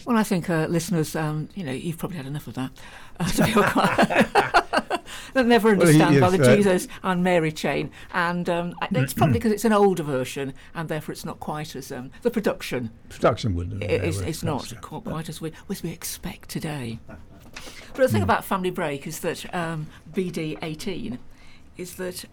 Well, I think listeners, you've probably had enough of that. To be quite, they'll never understand Father Jesus and Mary Chain, and it's probably because it's an older version, and therefore it's not quite as the production wouldn't. It's not quite as we expect today. But the thing about Family Break is that BD 18 is that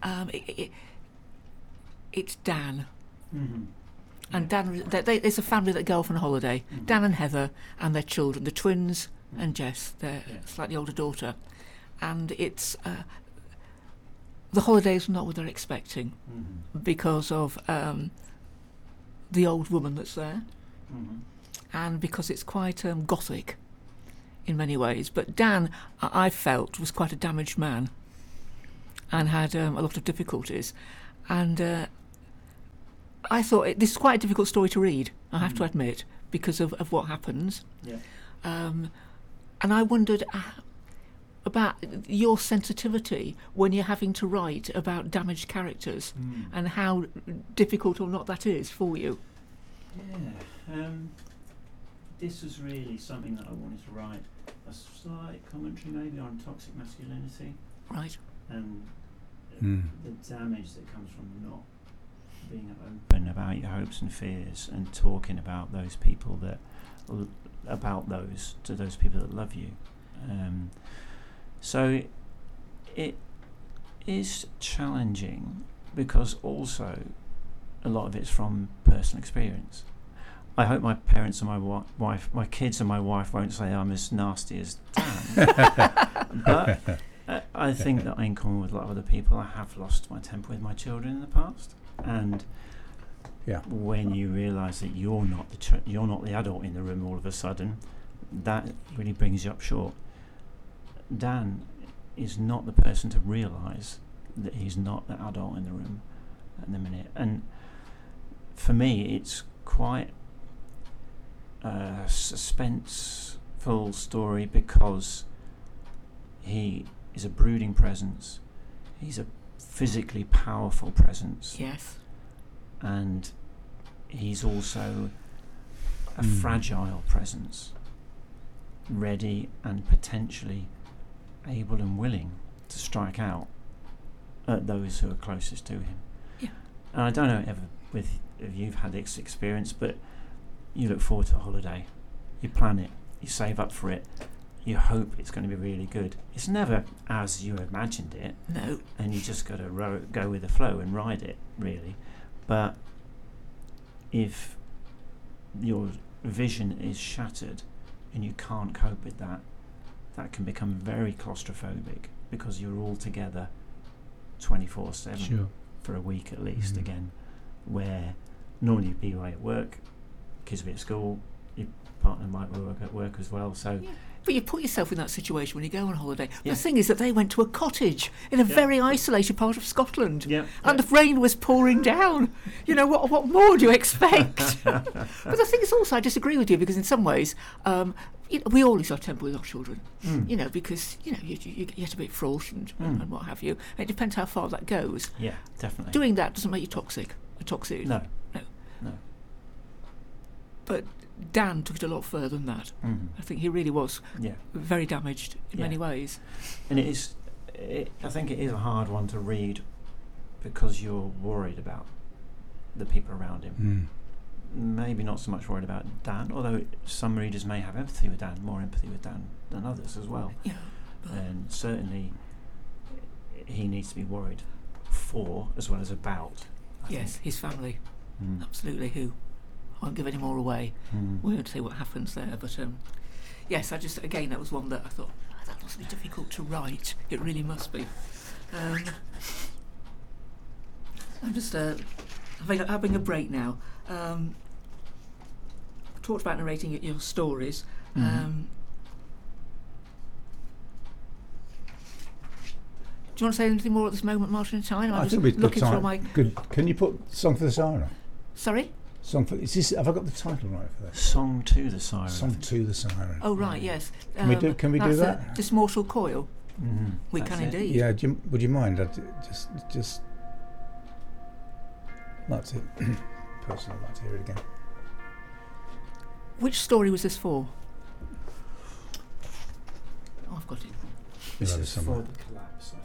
it's Dan. Mm-hmm. And Dan, it's a family that go off on holiday. Mm-hmm. Dan and Heather and their children, the twins and Jess, their slightly older daughter. And it's the holiday's not what they're expecting because of the old woman that's there, and because it's quite gothic in many ways. But Dan, I felt, was quite a damaged man and had a lot of difficulties. And I thought this is quite a difficult story to read, I have to admit, because of what happens. Yeah. And I wondered about your sensitivity when you're having to write about damaged characters and how difficult or not that is for you. Yeah. This was really something that I wanted to write, a slight commentary maybe on toxic masculinity. Right. And the damage that comes from not being open about your hopes and fears and talking about those people to those people that love you. So it is challenging because also a lot of it's from personal experience. I hope my parents and my kids and my wife won't say I'm as nasty as Dan. But I think that in common with a lot of other people, I have lost my temper with my children in the past. And when you realise that you're not the adult in the room all of a sudden, that really brings you up short. Dan is not the person to realise that he's not the adult in the room at the minute. And for me, it's quite a suspenseful story because he is a brooding presence. He's a physically powerful presence. Yes. And he's also a fragile presence, ready and potentially able and willing to strike out at those who are closest to him. Yeah. And I don't know if you've had this experience, but you look forward to a holiday, you plan it, you save up for it, you hope it's going to be really good. It's never as you imagined it. No. And you just got to go with the flow and ride it, really. But if your vision is shattered and you can't cope with that, that can become very claustrophobic because you're all together 24/7 for a week at least again, where normally you'd be away at work, kids will be at school, your partner might work at work as well, so... Yeah. But you put yourself in that situation when you go on holiday. Yeah. The thing is that they went to a cottage in a very isolated part of Scotland, and the rain was pouring down. You know, what more do you expect? But the thing is also, I disagree with you because in some ways, we all lose our temper with our children. You know, because you get a bit fraught and what have you. And it depends how far that goes. Yeah, definitely. Doing that doesn't make you toxic. No. But Dan took it a lot further than that. I think he really was very damaged in many ways. And I think it is a hard one to read because you're worried about the people around him. Maybe not so much worried about Dan, although some readers may have empathy with Dan, more empathy with Dan than others as well. Yeah. And certainly he needs to be worried for as well as about. I think. His family. Absolutely, who... I won't give any more away. We won't say what happens there, but yes, that was one that I thought that must be difficult to write. It really must be. I'm just having a break now. Talked about narrating your stories. Do you want to say anything more at this moment, Martin and Tyne? I think we've got time. Good. Can you put Song for the Siren? Sorry? Have I got the title right for that? Song to the Siren. Song to the Siren. Oh right, yes. Can we do that? This Mortal Coil. We can indeed. Yeah. Would you mind? I'd just like to personally like to hear it again. Which story was this for? This over is somewhere. for the collapse.